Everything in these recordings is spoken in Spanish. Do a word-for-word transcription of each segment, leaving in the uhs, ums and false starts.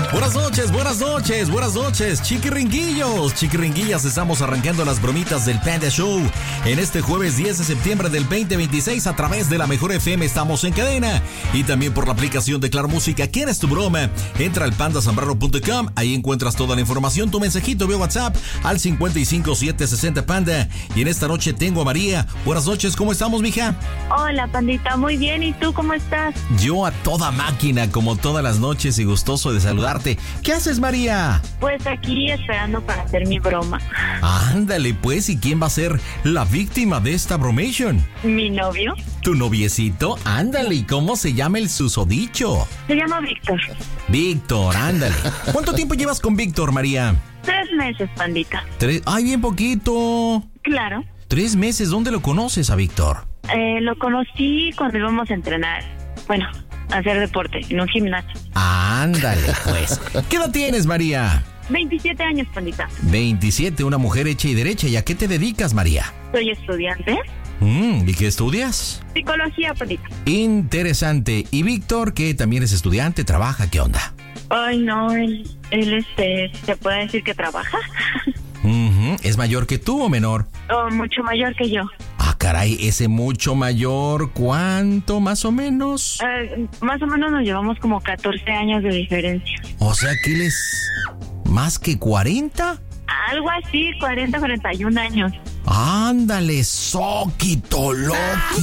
Buenas noches, buenas noches, buenas noches, chiquiringuillos, chiquiringuillas, estamos arrancando las bromitas del Panda Show en este jueves diez de septiembre del veinte veintiséis a través de la Mejor F M, estamos en cadena y también por la aplicación de Claro Música. ¿Quieres tu broma? Entra al panda zambrano punto com, ahí encuentras toda la información, tu mensajito vía WhatsApp al cincuenta y cinco siete sesenta Panda. Y en esta noche tengo a María. Buenas noches, ¿cómo estamos, mija? Hola, Pandita, muy bien, ¿y tú cómo estás? Yo a toda máquina, como todas las noches, y gustoso de saludarte. ¿Qué haces, María? Pues aquí esperando para hacer mi broma. Ándale, pues, ¿y quién va a ser la víctima de esta bromation? ¿Mi novio? ¿Tu noviecito? Ándale, ¿y cómo se llama el susodicho? Se llama Víctor. Víctor, ándale. ¿Cuánto tiempo llevas con Víctor, María? Tres meses, Pandita. Tres. Ay, bien poquito. Claro. Tres meses, ¿dónde lo conoces a Víctor? Eh, lo conocí cuando íbamos a entrenar. Bueno, a hacer deporte en un gimnasio. Ándale, pues. ¿Qué edad tienes, María? veintisiete años, Pandita. veintisiete, una mujer hecha y derecha. ¿Y a qué te dedicas, María? Soy estudiante. Mm, ¿y qué estudias? Psicología, Pandita. Interesante. ¿Y Víctor, que también es estudiante, trabaja? ¿Qué onda? Ay, no, él, él este, ¿se puede decir que trabaja? Uh-huh. ¿Es mayor que tú o menor? Oh, mucho mayor que yo. Ah, caray, ese mucho mayor, ¿cuánto más o menos? Eh, más o menos nos llevamos como catorce años de diferencia. O sea que él es más que cuarenta. Algo así, cuarenta, cuarenta y un años. Ándale, Soquito Loki.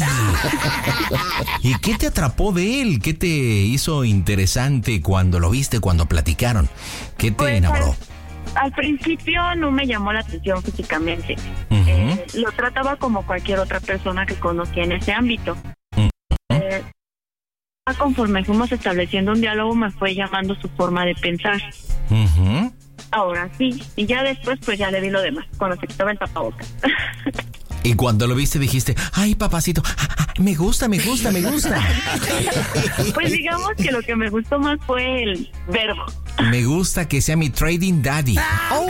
¿Y qué te atrapó de él? ¿Qué te hizo interesante cuando lo viste, cuando platicaron? ¿Qué te pues, enamoró? Al, al principio no me llamó la atención físicamente. Uh-huh. Eh, lo trataba como cualquier otra persona que conocía en ese ámbito. Uh-huh. Eh, conforme fuimos estableciendo un diálogo, me fue llamando su forma de pensar. Uh-huh. Ahora sí, y ya después pues ya le vi lo demás, cuando se quitaba el tapabocas. Y cuando lo viste dijiste, ay, papacito, me gusta, me gusta, me gusta. Pues digamos que lo que me gustó más fue el verbo. Me gusta que sea mi trading daddy. Oh.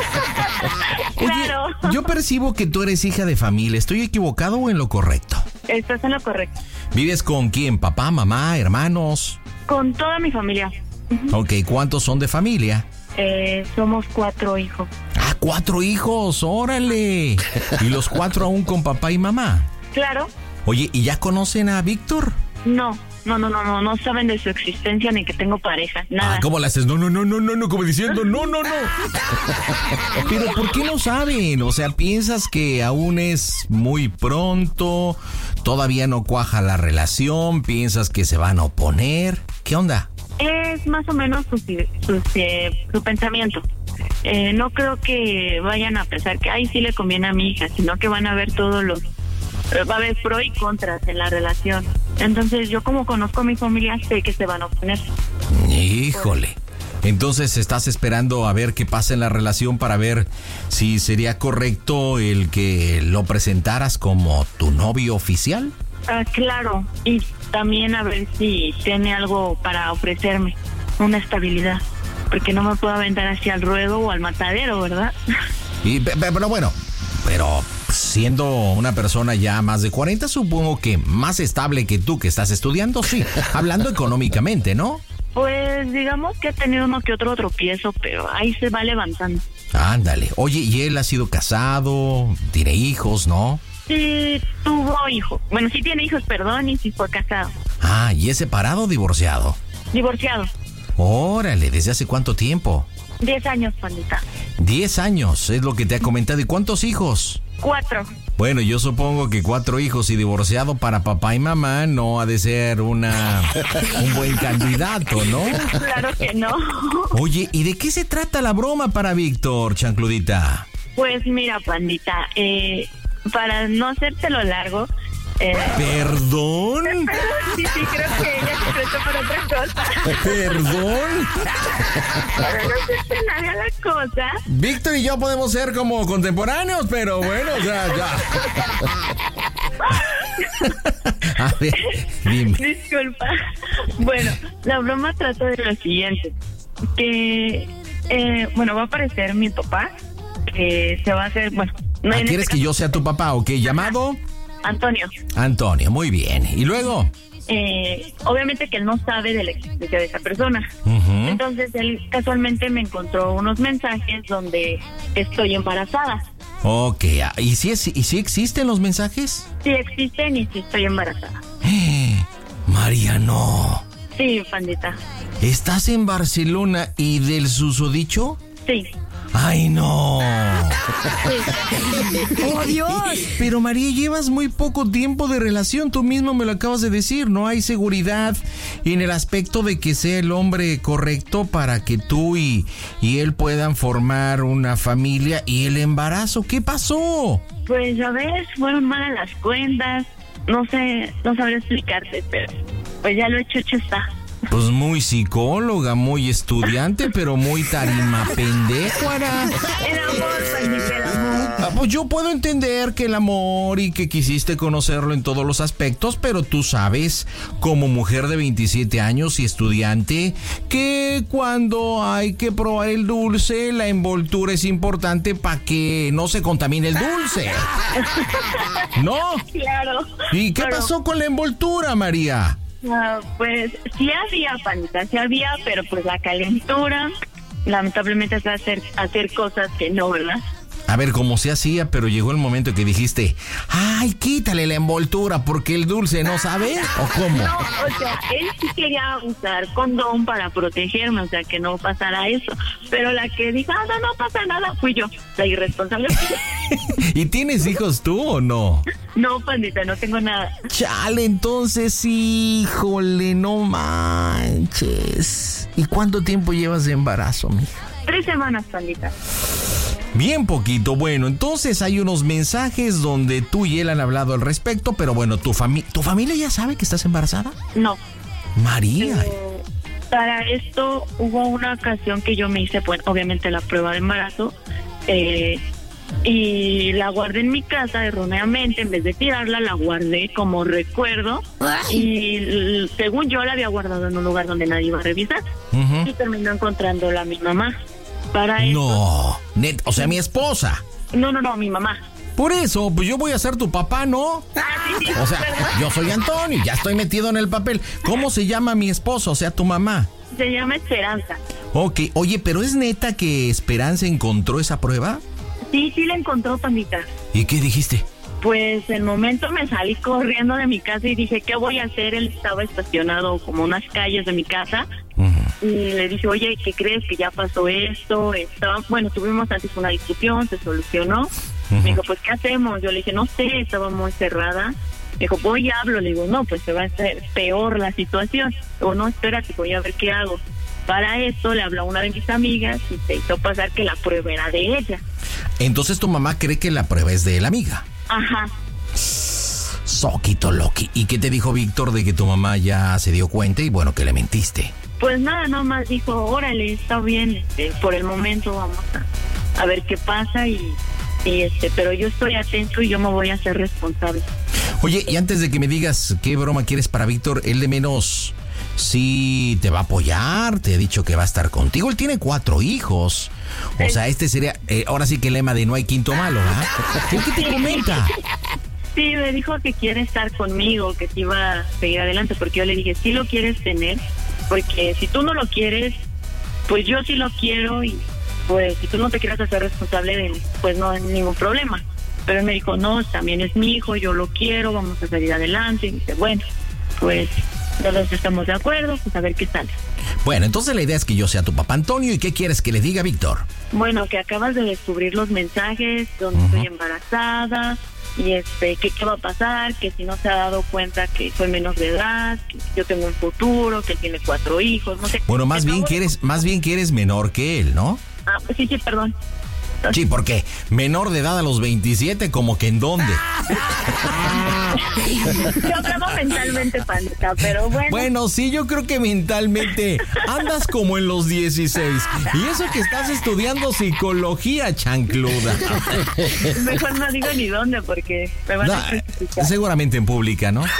Claro. Oye, yo percibo que tú eres hija de familia. ¿Estoy equivocado o en lo correcto? Estás en lo correcto. ¿Vives con quién? ¿Papá, mamá, hermanos? Con toda mi familia. Uh-huh. Ok, ¿cuántos son de familia? Eh, somos cuatro hijos. Ah, cuatro hijos, órale. ¿Y los cuatro aún con papá y mamá? Claro. Oye, ¿y ya conocen a Víctor? No, no, no, no, no, no saben de su existencia ni que tengo pareja, nada. Ah, ¿cómo le haces? No, no, no, no, no, no, como diciendo, no, no, no. Pero ¿por qué no saben? O sea, ¿piensas que aún es muy pronto? ¿Todavía no cuaja la relación? ¿Piensas que se van a oponer? ¿Qué onda? Es más o menos su, su, su pensamiento. Eh, no creo que vayan a pensar que, ay, sí le conviene a mi hija, sino que van a ver todos los... Va a haber pro y contras en la relación. Entonces, yo como conozco a mi familia, sé que se van a oponer. Híjole. Entonces, ¿estás esperando a ver qué pasa en la relación para ver si sería correcto el que lo presentaras como tu novio oficial? Ah, claro, y también a ver si tiene algo para ofrecerme, una estabilidad, porque no me puedo aventar hacia el ruedo o al matadero, ¿verdad? Y, pero bueno, pero siendo una persona ya más de cuarenta, supongo que más estable que tú que estás estudiando, sí, hablando económicamente, ¿no? Pues digamos que ha tenido uno que otro tropiezo, pero ahí se va levantando. Ándale, oye, ¿y él ha sido casado? ¿Tiene hijos, no? Sí, tuvo hijos. Bueno, sí tiene hijos, perdón, y sí fue casado. Ah, ¿y es separado o divorciado? Divorciado. Órale, ¿desde hace cuánto tiempo? Diez años, Pandita. Diez años, es lo que te ha comentado. ¿Y cuántos hijos? Cuatro. Bueno, yo supongo que cuatro hijos y divorciado para papá y mamá no ha de ser una un buen candidato, ¿no? Claro que no. Oye, ¿y de qué se trata la broma para Víctor, chancludita? Pues mira, Pandita, eh... para no hacértelo largo... Eh... ¿Perdón? Sí, sí, creo que ella se prestó para otra cosa. ¿Perdón? Para no hacerte larga la cosa... Víctor y yo podemos ser como contemporáneos, pero bueno, ya, ya. A ver, dime. Disculpa. Bueno, la broma trata de lo siguiente. Que, eh, bueno, va a aparecer mi papá, que se va a hacer, bueno... No, ah, ¿quieres este que yo sea tu papá o qué? ¿Llamado? Antonio. Antonio, muy bien. ¿Y luego? eh, obviamente que él no sabe de la existencia de esa persona. Uh-huh. Entonces él casualmente me encontró unos mensajes donde estoy embarazada. Ok, ¿y si, es, ¿y si existen los mensajes? Sí existen y sí estoy embarazada. Eh, María, no. Sí, pandita. ¿Estás en Barcelona y del susodicho? Sí. ¡Ay, no! Sí. ¡Oh, Dios! Pero María, llevas muy poco tiempo de relación, tú mismo me lo acabas de decir, no hay seguridad en el aspecto de que sea el hombre correcto para que tú y, y él puedan formar una familia. ¿Y el embarazo? ¿Qué pasó? Pues ya ves, fueron malas las cuentas, no sé, no sabré explicarte, pero pues ya lo hecho, hecho está. Pues muy psicóloga, muy estudiante, pero muy tarima pendejuara. El amor, pandita, el amor. Ah, pues yo puedo entender que el amor y que quisiste conocerlo en todos los aspectos, pero tú sabes, como mujer de veintisiete años y estudiante, que cuando hay que probar el dulce, la envoltura es importante para que no se contamine el dulce. ¿No? Claro. ¿Y qué Pero, pasó con la envoltura, María? Uh, pues sí había, pandita, sí había, pero pues la calentura, lamentablemente es hacer, hacer cosas que no, ¿verdad? A ver, como se hacía, pero llegó el momento que dijiste, ay, quítale la envoltura porque el dulce no sabe, ¿o cómo? No, o sea, él sí quería usar condón para protegerme, o sea, que no pasara eso, pero la que dijo, ah, no, no pasa nada, fui yo, la irresponsable fui yo. ¿Y tienes hijos tú o no? No, pandita, no tengo nada. Chale, entonces, híjole, no manches. ¿Y cuánto tiempo llevas de embarazo, mija? Tres semanas, pandita. Bien poquito. Bueno, entonces hay unos mensajes donde tú y él han hablado al respecto, pero bueno, ¿tu, fami- ¿tu familia ya sabe que estás embarazada? No. María. Eh, para esto hubo una ocasión que yo me hice, pues, obviamente la prueba de embarazo, eh, y la guardé en mi casa erróneamente, en vez de tirarla, la guardé como recuerdo, y l- según yo la había guardado en un lugar donde nadie iba a revisar, Uh-huh. y terminó encontrándola mi mamá. Para No, net, o sea, mi esposa. eso, no, no, no, mi mamá. Por eso, pues yo voy a ser tu papá, ¿no? Ah, sí, sí, O sea, ¿verdad? yo soy Antonio, ya estoy metido en el papel. ¿Cómo se llama mi esposa, o sea, tu mamá? Se llama Esperanza. Ok, oye, pero ¿es neta que Esperanza encontró esa prueba? Sí, sí la encontró, pandita. ¿Y qué dijiste? Pues en el momento me salí corriendo de mi casa y dije, ¿qué voy a hacer? Él estaba estacionado como unas calles de mi casa. Uh-huh. Y le dije, oye, ¿qué crees? Que ya pasó esto. Estaba, bueno, tuvimos antes una discusión, se solucionó. Uh-huh. Me dijo, pues, ¿qué hacemos? Yo le dije, no sé, estaba muy cerrada. Me dijo, voy y hablo. Le digo, no, pues se va a hacer peor la situación. O no, espérate, voy a ver qué hago. Para esto le habló a una de mis amigas y se hizo pasar que la prueba era de ella. Entonces tu mamá cree que la prueba es de la amiga. Ajá. Soquito Loki. ¿Y qué te dijo Víctor de que tu mamá ya se dio cuenta y bueno, que le mentiste? Pues nada, nomás dijo, órale, está bien, este, por el momento vamos a, a ver qué pasa y, y este, pero yo estoy atento y yo me voy a hacer responsable. Oye, y antes de que me digas qué broma quieres para Víctor, él de menos sí te va a apoyar, te ha dicho que va a estar contigo. Él tiene cuatro hijos. O sea, este sería, eh, ahora sí que el lema de no hay quinto malo, ¿verdad? ¿Qué, qué te comenta? Sí, me dijo que quiere estar conmigo, que te iba a seguir adelante, porque yo le dije, sí lo quieres tener, porque si tú no lo quieres, pues yo sí lo quiero y pues si tú no te quieres hacer responsable de él, pues no hay ningún problema. Pero él me dijo, no, también es mi hijo, yo lo quiero, vamos a salir adelante. Y dice, bueno, pues todos estamos de acuerdo, pues a ver qué sale. Bueno, entonces la idea es que yo sea tu papá Antonio. ¿Y qué quieres que le diga a Víctor? Bueno, que acabas de descubrir los mensajes donde uh-huh. estoy embarazada y este que qué va a pasar, que si no se ha dado cuenta que soy menor de edad, que yo tengo un futuro, que tiene cuatro hijos, no sé. Bueno, más bien que eres, más bien que eres menor que él, ¿no? Ah, pues sí, sí, perdón. Sí, porque menor de edad a los veintisiete, como que en dónde. Yo hablaba mentalmente, pandita, pero bueno. Bueno, sí, yo creo que mentalmente andas como en los dieciséis. Y eso que estás estudiando psicología, chancluda. Mejor no digo ni dónde porque me van no, a criticar. Seguramente en pública, ¿no?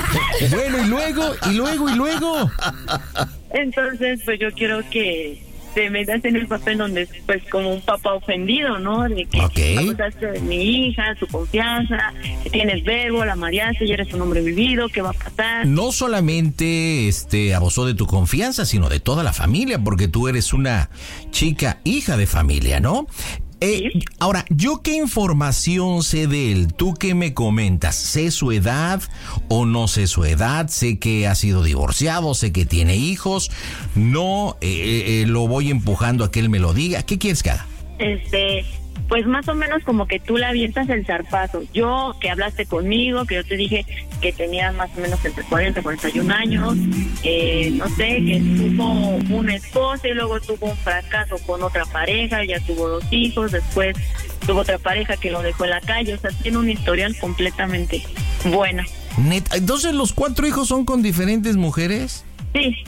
Bueno, y luego, y luego, y luego. Entonces, pues yo quiero que este, me das en el papel donde, pues, como un papá ofendido, ¿no? De que okay. abusaste de mi hija, su confianza, que tienes verbo, la mareaste, ya eres un hombre vivido, ¿qué va a pasar? No solamente este abusó de tu confianza, sino de toda la familia, porque tú eres una chica hija de familia, ¿no? Eh, ¿Sí? Ahora, ¿yo qué información sé de él? ¿Tú qué me comentas? ¿Sé su edad o no sé su edad? Sé que ha sido divorciado, sé que tiene hijos. No, eh, eh, lo voy empujando a que él me lo diga. ¿Qué quieres que haga? Este... Pues más o menos como que tú le avientas el zarpazo. Yo, que hablaste conmigo, que yo te dije que tenía más o menos entre cuarenta y cuarenta y un años, eh, no sé, que tuvo una esposa y luego tuvo un fracaso con otra pareja, ya tuvo dos hijos, después tuvo otra pareja que lo dejó en la calle, o sea, tiene un historial completamente bueno. ¿Neta? ¿Entonces los cuatro hijos son con diferentes mujeres? Sí.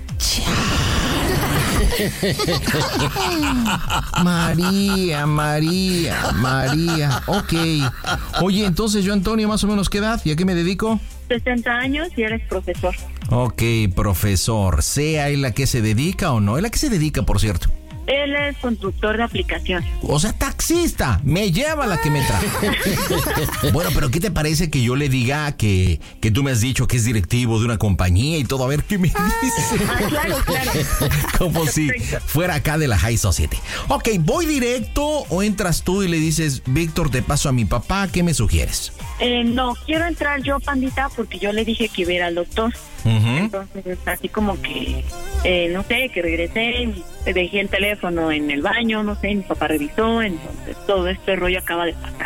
María, María, María, ok. Oye, entonces yo, Antonio, más o menos, ¿qué edad? ¿Y a qué me dedico? sesenta años y eres profesor. Ok, profesor. ¿Sea él a qué se dedica o no? ¿Él a qué se dedica, por cierto? Él es constructor de aplicación. O sea, taxista. Me lleva la que me trae. Bueno, pero ¿qué te parece que yo le diga que, que tú me has dicho que es directivo de una compañía y todo? A ver qué me dice. Ah, claro, claro. Como si fuera acá de la High Society. Ok, ¿voy directo o entras tú y le dices, Víctor, te paso a mi papá? ¿Qué me sugieres? Eh, no, quiero entrar yo, pandita, porque yo le dije que iba a ir al doctor. Uh-huh. Entonces, así como que, eh, no sé, que regresé, dejé el teléfono en el baño, no sé, mi papá revisó, entonces todo este rollo acaba de pasar.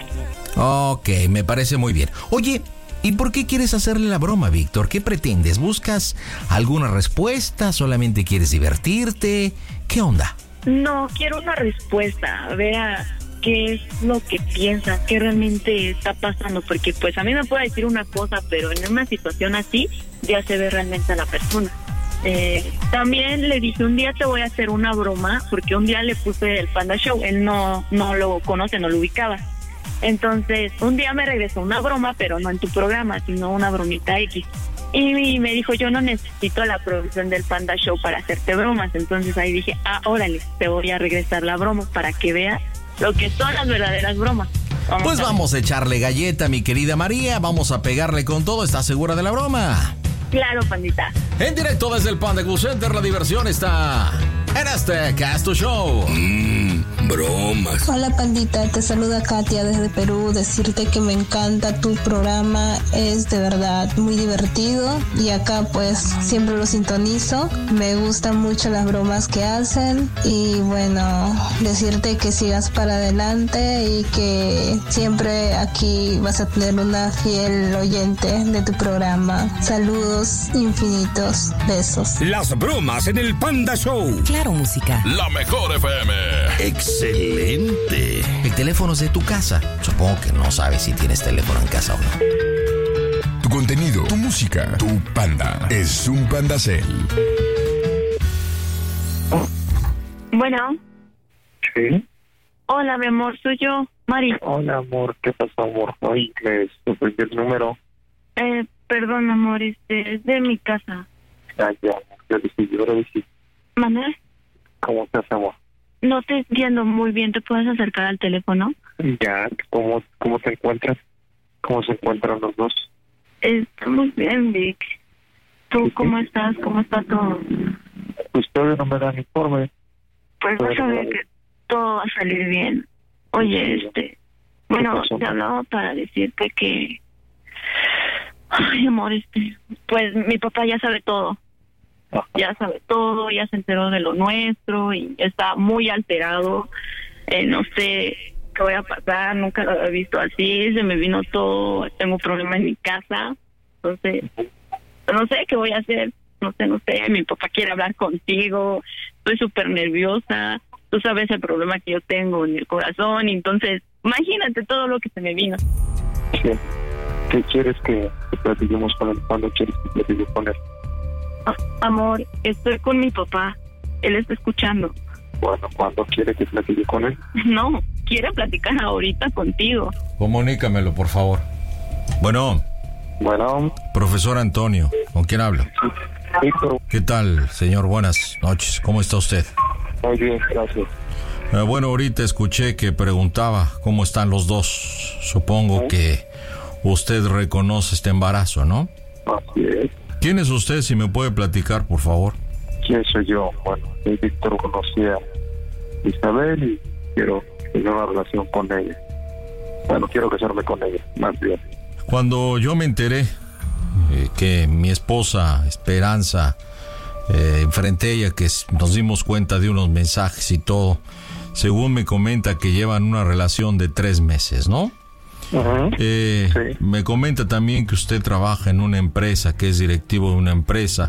Ok, me parece muy bien. Oye, ¿y por qué quieres hacerle la broma, Víctor? ¿Qué pretendes? ¿Buscas alguna respuesta? ¿Solamente quieres divertirte? ¿Qué onda? No, quiero una respuesta, vea qué es lo que piensa, qué realmente está pasando, porque pues a mí me puede decir una cosa, pero en una situación así ya se ve realmente a la persona. Eh, también le dije, un día te voy a hacer una broma, porque un día le puse el Panda Show, él no, no lo conoce, no lo ubicaba. Entonces, un día me regresó una broma, pero no en tu programa, sino una bromita X. Y me dijo, yo no necesito la producción del Panda Show para hacerte bromas. Entonces ahí dije, ah, órale, te voy a regresar la broma para que veas lo que son las verdaderas bromas. Vamos pues a vamos a echarle galleta, mi querida María. Vamos a pegarle con todo. ¿Estás segura de la broma? Claro, pandita. En directo desde el Panda Cool Center, la diversión está en este Casto Show. Mmm, bromas. Hola, pandita, te saluda Katia desde Perú. Decirte que me encanta tu programa, es de verdad muy divertido y acá pues siempre lo sintonizo. Me gustan mucho las bromas que hacen y bueno, decirte que sigas para adelante y que siempre aquí vas a tener una fiel oyente de tu programa. Saludos infinitos, besos. Las bromas en el Panda Show. Claro, música. La mejor F M. Excelente. El teléfono es de tu casa. Supongo que no sabes si tienes teléfono en casa o no. Tu contenido, tu música, tu Panda. Es un Panda Cell. Bueno. Sí. Hola, mi amor, soy yo, Mari. Hola, amor, ¿qué pasó, amor? Hoy me supe el número. Eh, perdón, amor, este, es de mi casa. Ya, ya, yo decidí, yo decidí. ¿Manuel? ¿Cómo estás, amor? No te entiendo muy bien, ¿te puedes acercar al teléfono? Ya, ¿cómo, cómo te encuentras? ¿Cómo se encuentran los dos? Estamos bien, Vic. ¿Tú cómo estás? ¿Cómo está todo? Pues todavía no me dan informe. Pues vas a ver que todo va a salir bien. Oye, este... Bueno, te hablaba para decirte que... Ay, amor, este... Pues mi papá ya sabe todo. Ajá. Ya sabe todo, ya se enteró de lo nuestro y está muy alterado. Eh, no sé qué voy a pasar, nunca lo había visto así, se me vino todo, tengo problemas en mi casa. Entonces, no sé qué voy a hacer, no sé, no sé, mi papá quiere hablar contigo, estoy súper nerviosa, tú sabes el problema que yo tengo en el corazón, y entonces, imagínate todo lo que se me vino. Sí. ¿Qué quieres que, que platiquemos con él? ¿Cuándo quieres que platiquemos con él? Amor, estoy con mi papá. Él está escuchando. Bueno, ¿cuándo quiere que platique con él? No, quiere platicar ahorita contigo. Comunícamelo, por favor. Bueno. Bueno. Profesor Antonio, ¿con quién hablo? Víctor. ¿Qué tal, señor? Buenas noches. ¿Cómo está usted? Muy bien, gracias. Eh, bueno, ahorita escuché que preguntaba cómo están los dos. Supongo ¿Sí? que usted reconoce este embarazo, ¿no? Así es. ¿Quién es usted, si me puede platicar, por favor? ¿Quién soy yo? Bueno, soy Víctor, conocí a Isabel y quiero tener una relación con ella. Bueno, quiero casarme con ella, más bien. Cuando yo me enteré eh, que mi esposa, Esperanza, eh, enfrente a ella, que nos dimos cuenta de unos mensajes y todo, según me comenta que llevan una relación de tres meses, ¿no? Uh-huh. Eh, sí. Me comenta también que usted trabaja en una empresa, que es directivo de una empresa,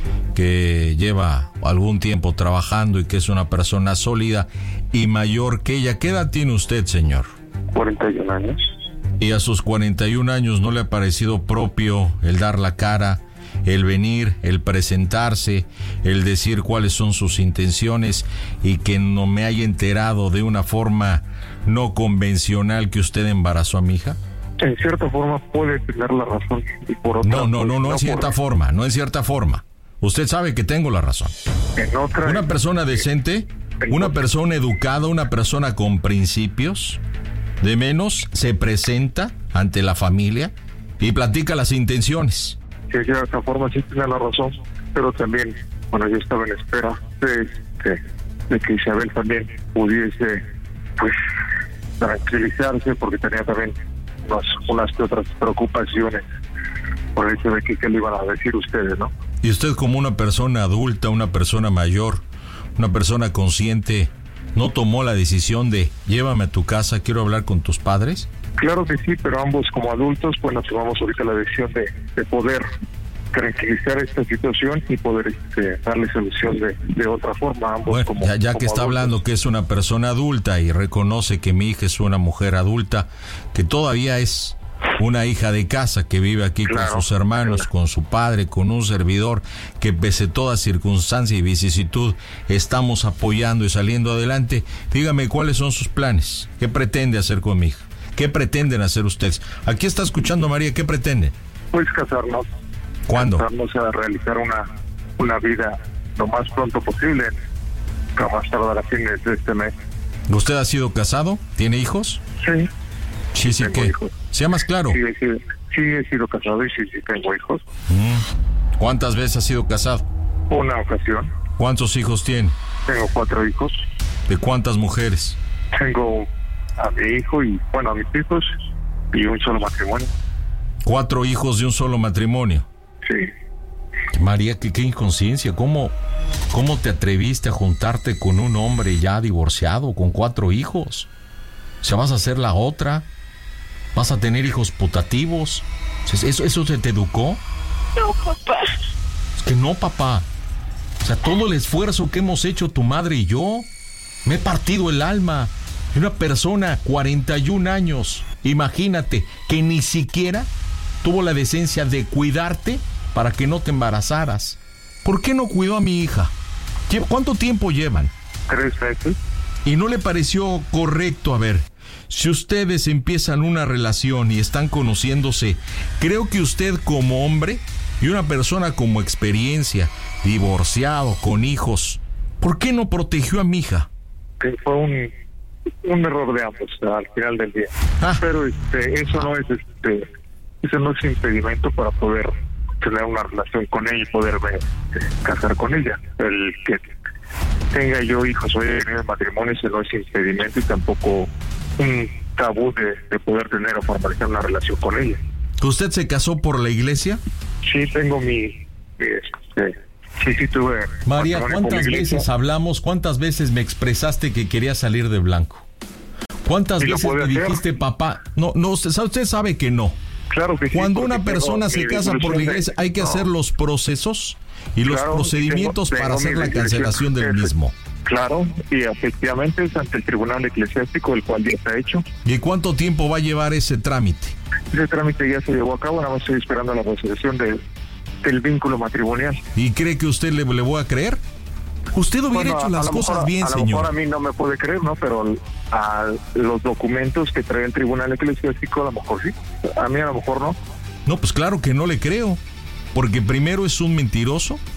que lleva algún tiempo trabajando y que es una persona sólida y mayor que ella. ¿Qué edad tiene usted, señor? cuarenta y un años. Y a sus cuarenta y un años no le ha parecido propio el dar la cara, el venir, el presentarse, el decir cuáles son sus intenciones y que no me haya enterado de una forma no convencional que usted embarazó a mi hija? En cierta forma puede tener la razón y por otra... No, no, no, no en cierta por... forma, no en cierta forma. Usted sabe que tengo la razón. En otra... Una persona decente, una persona educada, una persona con principios, de menos se presenta ante la familia y platica las intenciones. Sí, de cierta forma sí tiene la razón, pero también, bueno, yo estaba en espera de, de, de que Isabel también pudiese, pues, tranquilizarse, porque tenía también unas, unas que otras preocupaciones por el hecho de que qué le iban a decir ustedes, ¿no? Y usted, como una persona adulta, una persona mayor, una persona consciente, ¿no tomó la decisión de llévame a tu casa, quiero hablar con tus padres? Claro que sí, pero ambos como adultos, bueno, tomamos ahorita la decisión de, de poder tranquilizar esta situación y poder este, darle solución de, de otra forma. Ambos bueno, como, ya, ya como que está adultos. hablando que es una persona adulta y reconoce que mi hija es una mujer adulta, que todavía es una hija de casa, que vive aquí Claro, con sus hermanos, claro. con su padre, con un servidor, que pese toda circunstancia y vicisitud estamos apoyando y saliendo adelante. Dígame cuáles son sus planes, qué pretende hacer con mi hija, qué pretenden hacer ustedes. Aquí está escuchando María, ¿qué pretende? Pues casarnos. ¿Cuándo? Casarnos a realizar una, una vida lo más pronto posible, a más tardar a fines de este mes. ¿Usted ha sido casado? ¿Tiene hijos? Sí. Sí, sí, tengo ¿qué? hijos. Sea más claro. Sí, he sido, sí, he sido casado y sí, sí tengo hijos. Mm. ¿Cuántas veces ha sido casado? Una ocasión. ¿Cuántos hijos tiene? Tengo cuatro hijos. ¿De cuántas mujeres? Tengo a mi hijo y, bueno, a mis hijos y un solo matrimonio. Cuatro hijos de un solo matrimonio. Sí. María, qué, qué inconsciencia. ¿Cómo, ¿Cómo te atreviste a juntarte con un hombre ya divorciado, con cuatro hijos? O sea, ¿vas a ser la otra? ¿Vas a tener hijos putativos? ¿Eso, eso se te educó? No, papá. Es que no, papá. O sea, todo el esfuerzo que hemos hecho tu madre y yo, me he partido el alma. Y una persona, cuarenta y un años, imagínate, que ni siquiera tuvo la decencia de cuidarte para que no te embarazaras. ¿Por qué no cuidó a mi hija? ¿Cuánto tiempo llevan? Tres meses. ¿Y no le pareció correcto? A ver, si ustedes empiezan una relación y están conociéndose, creo que usted como hombre y una persona como experiencia, divorciado, con hijos, ¿por qué no protegió a mi hija? Que fue un, un error de ambos al final del día. Ah. Pero este, eso no es este, eso no es impedimento para poder tener una relación con ella y poderme este, casar con ella. El que tenga yo hijos o en el matrimonio, eso no es impedimento y tampoco un tabú de, de poder tener o formalizar una relación con ella. ¿Usted se casó por la iglesia? Sí, tengo mi... mi, este, sí, sí tuve... María, matrimonio con ¿cuántas mi iglesia. veces hablamos, cuántas veces me expresaste que querías salir de blanco? ¿Cuántas ¿Y lo veces puede me hacer? dijiste, papá? No, no, usted, usted sabe que no. Claro que sí. Cuando porque una persona tengo se mi casa por la disolución iglesia, de- hay que no. hacer los procesos y los Claro, procedimientos tengo- para tengo hacer mi la disolución. cancelación del Ese- mismo. Claro, y efectivamente es ante el Tribunal Eclesiástico, el cual ya está hecho. ¿Y cuánto tiempo va a llevar ese trámite? Ese trámite ya se llevó a cabo, nada más estoy esperando la resolución de, del vínculo matrimonial. ¿Y cree que usted le, le voy a creer? Usted hubiera Bueno, hecho a- a las lo cosas mejor- bien, a lo mejor señor. a mí no me puede creer, ¿no? Pero a los documentos que trae el Tribunal Eclesiástico a lo mejor sí. A mí a lo mejor no. No, pues claro que no le creo. Porque primero es un mentiroso,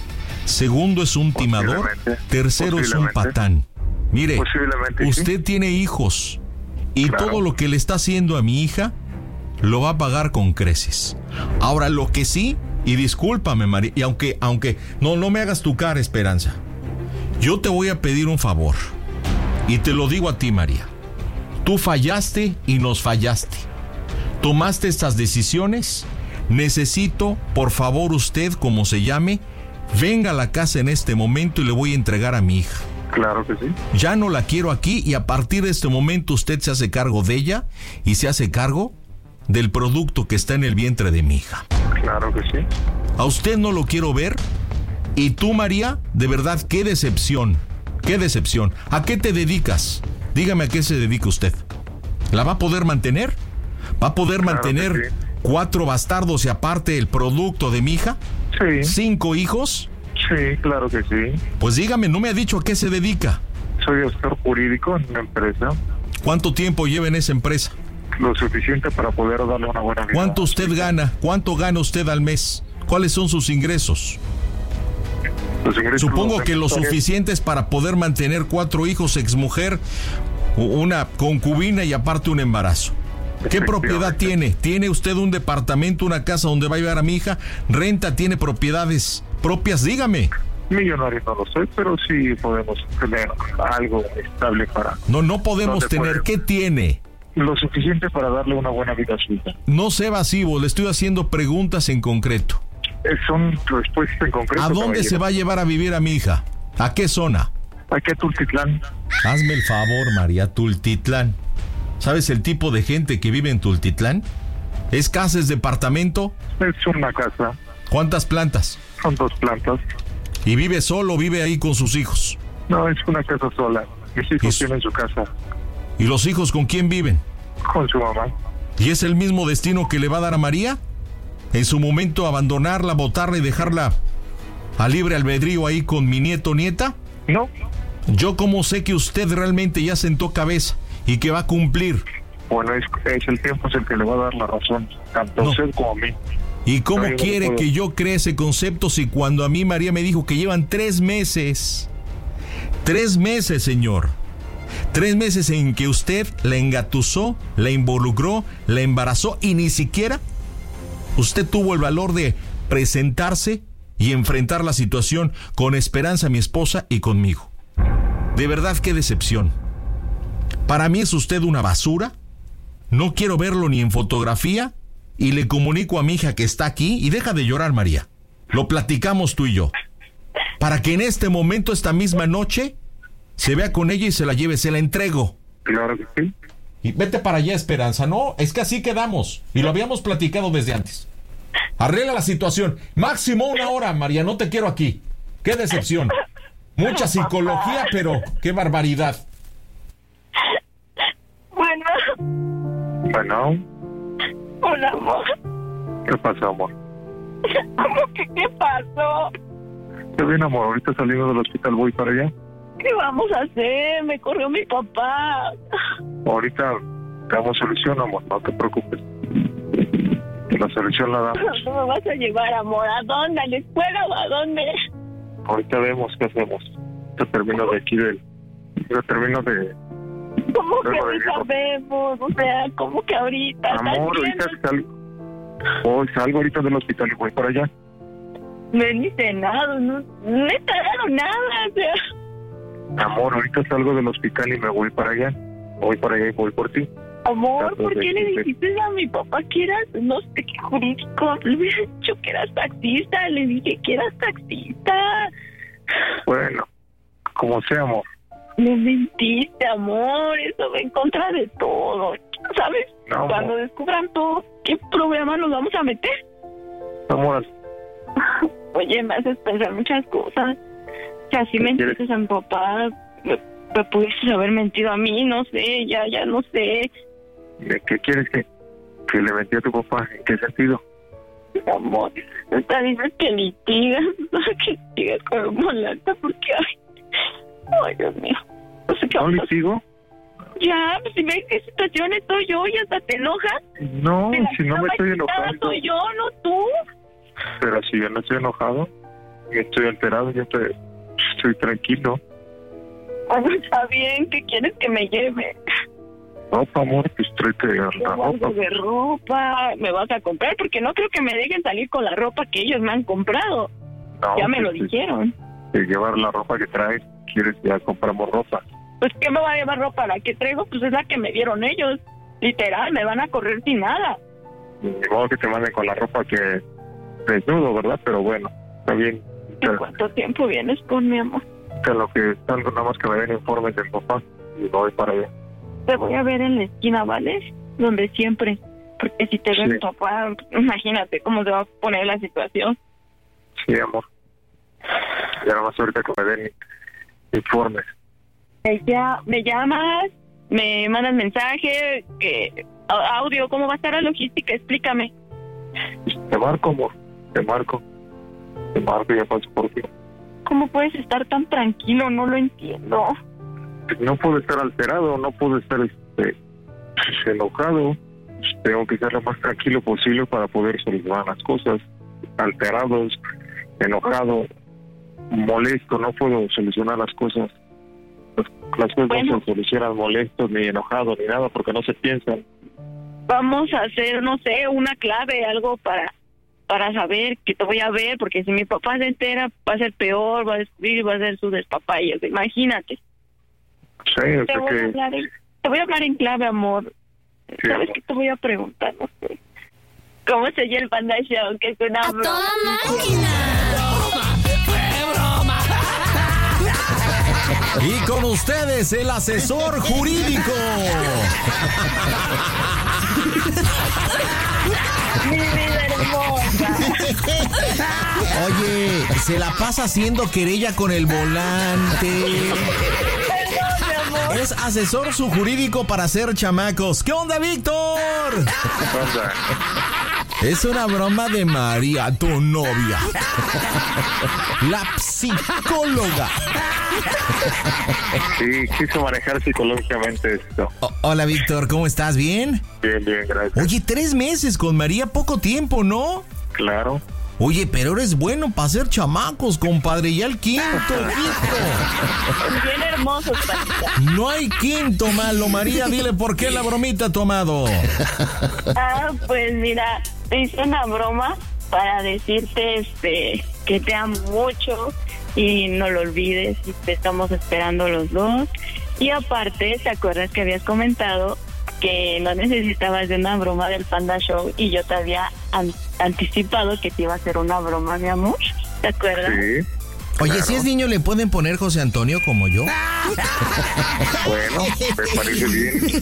segundo es un timador, tercero es un patán. Mire, usted sí. tiene hijos y claro. todo lo que le está haciendo a mi hija lo va a pagar con creces. Ahora, lo que sí, y discúlpame, María, y aunque, aunque, no, no me hagas tu cara, Esperanza. Yo te voy a pedir un favor, y te lo digo a ti, María. Tú fallaste y nos fallaste. Tomaste estas decisiones. Necesito, por favor, usted, como se llame, venga a la casa en este momento y le voy a entregar a mi hija. Claro que sí. Ya no la quiero aquí y a partir de este momento usted se hace cargo de ella y se hace cargo del producto que está en el vientre de mi hija. Claro que sí. A usted no lo quiero ver. Y tú, María, de verdad, qué decepción. Qué decepción. ¿A qué te dedicas? Dígame a qué se dedica usted. ¿La va a poder mantener? ¿Va a poder claro mantener sí. cuatro bastardos y aparte el producto de mi hija? Sí. ¿Cinco hijos? Sí, claro que sí. Pues dígame, no me ha dicho a qué se dedica. Soy asesor jurídico en una empresa. ¿Cuánto tiempo lleva en esa empresa? Lo suficiente para poder darle una buena vida. ¿Cuánto usted gana? ¿Cuánto gana usted al mes? ¿Cuáles son sus ingresos? Los ingresos Supongo que lo suficientes para poder mantener cuatro hijos, exmujer, una concubina y aparte un embarazo. ¿Qué propiedad tiene? ¿Tiene usted un departamento, una casa donde va a llevar a mi hija? ¿Renta? ¿Tiene propiedades propias? Dígame. Millonario no lo sé, pero sí podemos tener algo estable para... No, no podemos tener. Podemos. ¿Qué tiene? Lo suficiente para darle una buena vida a su hija. No sea evasivo, le estoy haciendo preguntas en concreto. Son respuestas en concreto. ¿A dónde se va a llevar a vivir a mi hija? ¿A qué zona? Aquí a Tultitlán. Hazme el favor, María, Tultitlán. ¿Sabes el tipo de gente que vive en Tultitlán? ¿Es casa, es departamento? Es una casa. ¿Cuántas plantas? Son dos plantas. ¿Y vive solo o vive ahí con sus hijos? No, es una casa sola. Mis hijos tienen su casa. ¿Y los hijos con quién viven? Con su mamá. ¿Y es el mismo destino que le va a dar a María? ¿En su momento abandonarla, botarla y dejarla a libre albedrío ahí con mi nieto o nieta? No. Yo como sé que usted realmente ya sentó cabeza y que va a cumplir. Bueno, es, es el tiempo es el que le va a dar la razón, tanto a no. usted como a mí. ¿Y cómo no, quiere no que yo cree ese concepto si cuando a mí María me dijo que llevan tres meses? Tres meses, señor. Tres meses en que usted la engatusó, la involucró, la embarazó y ni siquiera usted tuvo el valor de presentarse y enfrentar la situación con Esperanza, mi esposa, y conmigo. De verdad, qué decepción. Para mí es usted una basura. No quiero verlo ni en fotografía. Y le comunico a mi hija que está aquí. Y deja de llorar, María. Lo platicamos tú y yo. Para que en este momento, esta misma noche, se vea con ella y se la lleve. Se la entrego. Claro que sí. Y vete para allá, Esperanza. No, es que así quedamos. Y lo habíamos platicado desde antes. Arregla la situación. Máximo una hora, María. No te quiero aquí. Qué decepción. Mucha psicología, pero qué barbaridad. Bueno. Bueno. Hola, amor. ¿Qué pasó, amor? ¿Cómo que qué pasó? Qué bien, amor. Ahorita saliendo del hospital voy para allá. ¿Qué vamos a hacer? Me corrió mi papá. Ahorita damos solución, amor. No te preocupes. La solución la damos. ¿Cómo me vas a llevar, amor? ¿A dónde? ¿A la escuela o a dónde? Ahorita vemos qué hacemos. Te termino de aquí del... Te termino de... ¿Cómo que ahorita vemos? O sea, ¿cómo que ahorita? Amor, ahorita salgo. Oh, salgo ahorita del hospital y voy para allá. No he ni cenado, no, no he tragado nada, o sea... Amor, ahorita salgo del hospital y me voy para allá. Voy para allá y voy por ti. Amor, ¿por qué le dijiste a mi papá que eras, no sé qué jurídico? Le hubiera dicho que eras taxista, le dije que eras taxista. Bueno, como sea, amor. Me mentiste, amor, eso va en contra de todo, ¿sabes? No, cuando amor. descubran todo, ¿qué problema nos vamos a meter? Amor. Oye, me haces pensar muchas cosas. Si así mentiste a mi papá, me, me pudiste haber mentido a mí, no sé, ya, ya no sé. ¿Qué quieres que, que le mentí a tu papá? ¿En qué sentido? Amor, esta dices que litigas, que litigas con un molesta porque ay, ay, Dios mío. No sé qué ¿No litigo? Ya, pues si ves qué situación estoy yo y hasta te enojas. No, si no me estoy enojado. Soy yo, no tú. Pero si yo no estoy enojado. estoy alterado, yo te, estoy tranquilo. Está bien, ¿qué quieres que me lleve? Ropa, amor, pues tráete la ropa. De ropa, me vas a comprar, porque no creo que me dejen salir con la ropa que ellos me han comprado. No, ya me lo pues, dijeron. De llevar la ropa que traes, quieres ya compramos ropa. Pues, ¿qué me va a llevar ropa? La que traigo, pues es la que me dieron ellos. Literal, me van a correr sin nada. Ni modo que te manden con la ropa que desnudo, ¿verdad? Pero bueno, está bien. ¿En cuánto tiempo vienes con mi amor? Que lo que salgo nada más que me den informes del papá y voy para allá. Te voy a ver en la esquina, ¿vale? Donde siempre. Porque si te ve mi papá, imagínate cómo se va a poner la situación. Sí, amor. Ya nada más ahorita que me den informes. Ya, me llamas, me mandas mensaje, que audio, ¿cómo va a estar la logística? Explícame. Te marco, amor. Te marco. Te marco y ya paso por ti. ¿Cómo puedes estar tan tranquilo? No lo entiendo. No puedo estar alterado, no puedo estar este, enojado. Tengo que estar lo más tranquilo posible para poder solucionar las cosas. Alterados, enojado, molesto, no puedo solucionar las cosas. Las cosas bueno. no se solucionan molestos, ni enojados, ni nada, porque no se piensan. Vamos a hacer, no sé, una clave, algo para para saber que te voy a ver, porque si mi papá se entera, va a ser peor, va a descubrir, va a ser su despapaya. Imagínate. Sí, o te, sea voy que... a hablar en, te voy a hablar en clave, amor. Sí, ¿Sabes amor. qué te voy a preguntar? No sé. ¿Cómo se oye el Panda Show? Que es una ¡A broma. toda máquina! Y con ustedes, el asesor jurídico. Mi vida hermosa. Oye, se la pasa haciendo querella con el volante. Perdón, mi amor. Es asesor su jurídico para hacer chamacos. ¿Qué onda, Víctor? ¿Qué pasa? Es una broma de María, tu novia. La psicóloga. Sí, quiso manejar psicológicamente esto. O- hola, Víctor, ¿cómo estás? ¿Bien? Bien, bien, gracias. Oye, tres meses con María, poco tiempo, ¿no? Claro. Oye, pero eres bueno para hacer chamacos, compadre. Ya el quinto, Víctor. Bien hermosos, Pandita. No hay quinto malo, María. Dile por qué la bromita, tu amado. Ah, pues mira, te hice una broma para decirte este que te amo mucho y no lo olvides, y te estamos esperando los dos. Y aparte, ¿te acuerdas que habías comentado que no necesitabas de una broma del Panda Show y yo te había an- anticipado que te iba a hacer una broma, mi amor? ¿Te acuerdas? Sí. Oye, Claro. si es niño, ¿le pueden poner José Antonio como yo? Bueno, me parece bien.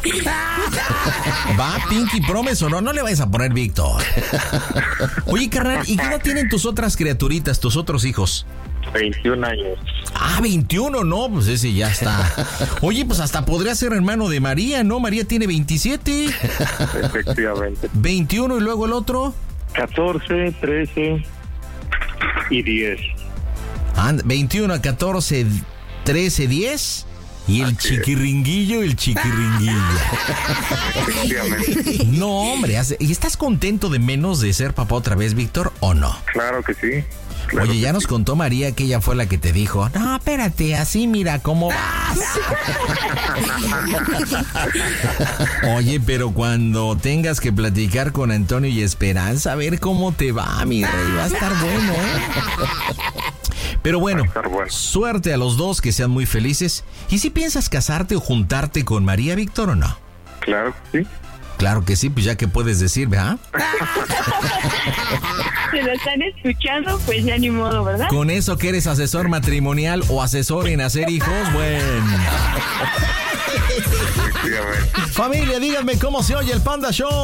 Va, Pinky Promise o no, no le vayas a poner Víctor. Oye, carnal, ¿y qué edad tienen tus otras criaturitas, tus otros hijos? veintiún años. Ah, veintiuno, no, pues ese ya está. Oye, pues hasta podría ser hermano de María, ¿no? María tiene veintisiete. Efectivamente. veintiuno y luego el otro. catorce, trece y diez. And, veintiuno a catorce, trece, diez. Y el Así es. chiquiringuillo, el chiquiringuillo. Efectivamente. No, hombre, hace- ¿y estás contento de menos de ser papá otra vez, Víctor, o no? Claro que sí. Claro Oye, que ya nos sí. contó María que ella fue la que te dijo, no, espérate, así mira cómo vas. Oye, pero cuando tengas que platicar con Antonio y Esperanza, a ver cómo te va, mi rey, va a estar bueno, ¿eh? Pero bueno, Va a estar bueno. suerte a los dos, que sean muy felices. ¿Y si piensas casarte o juntarte con María, Víctor, o no? Claro que sí. Claro que sí, pues ya que puedes decir, ¿verdad? Si lo están escuchando, pues ya ni modo, ¿verdad? Con eso que eres asesor matrimonial o asesor en hacer hijos, bueno. Efectivamente. Familia, díganme cómo se oye el Panda Show.